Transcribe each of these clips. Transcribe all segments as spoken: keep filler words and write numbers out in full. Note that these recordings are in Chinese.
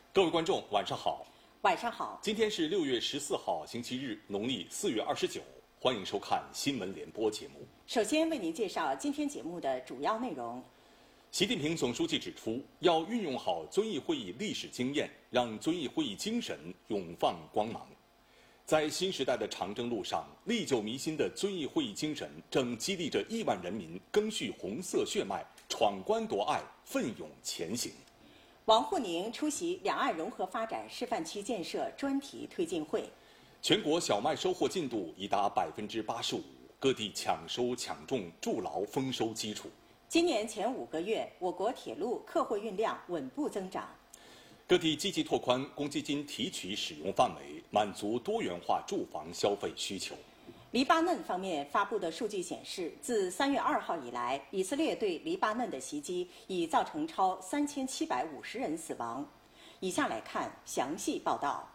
各位观众，晚上好。 晚上好。 今天是六月十四号，星期日，农历四月二十九。欢迎收看新闻联播节目。 首先为您介绍今天节目的主要内容。 习近平总书记指出，要运用好遵义会议历史经验，让遵义会议精神永放光芒。在新时代的长征路上，历久弥新的遵义会议精神正激励着亿万人民赓续红色血脉，闯关夺爱，奋勇前行。 王沪宁出席两岸融合发展示范区建设专题推进会。 全国小麦收获进度已达百分之八十五，各地抢收抢种筑牢丰收基础。 今年前五个月，我国铁路客货运量稳步增长。 各地积极拓宽公积金提取使用范围，满足多元化住房消费需求。 黎巴嫩方面发布的数据显示，自三月二号以来，以色列对黎巴嫩的袭击已造成超三千七百五十人死亡。以下来看详细报道。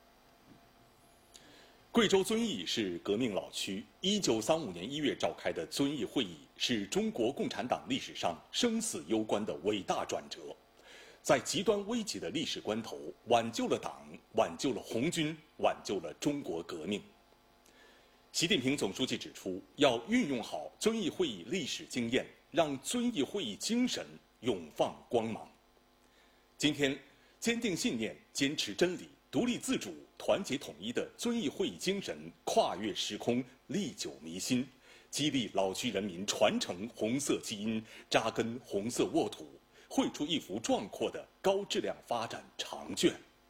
贵州遵义是革命老区，一九三五年一月召开的遵义会议是中国共产党历史上生死攸关的伟大转折，在极端危急的历史关头，挽救了党，挽救了红军，挽救了中国革命。习近平总书记指出，要运用好遵义会议历史经验，让遵义会议精神永放光芒。今天，坚定信念，坚持真理，独立自主，团结统一的遵义会议精神跨越时空，历久弥新，激励老区人民传承红色基因，扎根红色沃土，绘出一幅壮阔的高质量发展长卷。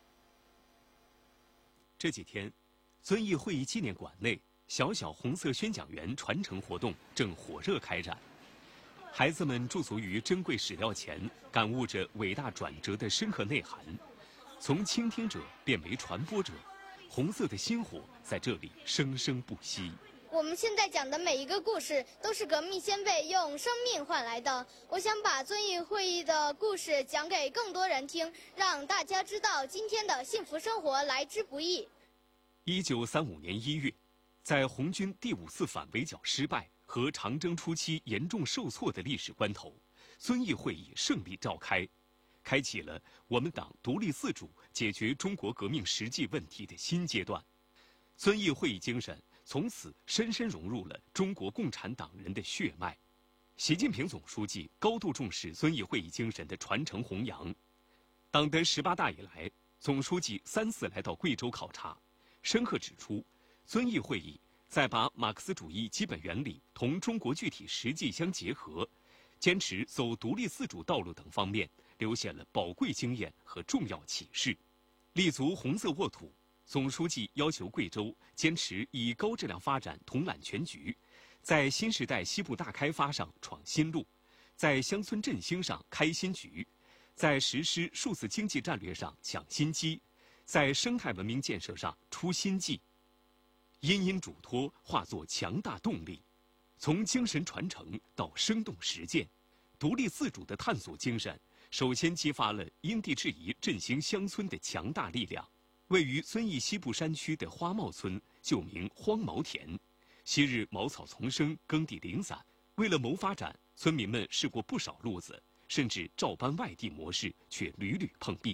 这几天，遵义会议纪念馆内小小红色宣讲员传承活动正火热开展。孩子们驻足于珍贵史料前，感悟着伟大转折的深刻内涵。从倾听者变为传播者，红色的星火在这里生生不息。 我们现在讲的每一个故事都是革命先辈用生命换来的。我想把遵义会议的故事讲给更多人听，让大家知道今天的幸福生活来之不易。 一九三五年一月，在红军第五次反围剿失败和长征初期严重受挫的历史关头，遵义会议胜利召开，开启了我们党独立自主解决中国革命实际问题的新阶段。遵义会议精神从此深深融入了中国共产党人的血脉。习近平总书记高度重视遵义会议精神的传承弘扬。党的十八大以来，总书记三次来到贵州考察，深刻指出，遵义会议在把马克思主义基本原理同中国具体实际相结合，坚持走独立自主道路等方面留下了宝贵经验和重要启示。立足红色沃土，总书记要求贵州坚持以高质量发展统揽全局，在新时代西部大开发上闯新路，在乡村振兴上开新局，在实施数字经济战略上抢新机，在生态文明建设上出新绩。殷殷嘱托化作强大动力，从精神传承到生动实践，独立自主的探索精神首先激发了因地制宜振兴乡村的强大力量。位于遵义西部山区的花茂村旧名荒茅田，昔日茅草丛生，耕地零散。为了谋发展，村民们试过不少路子，甚至照搬外地模式，却屡屡碰壁。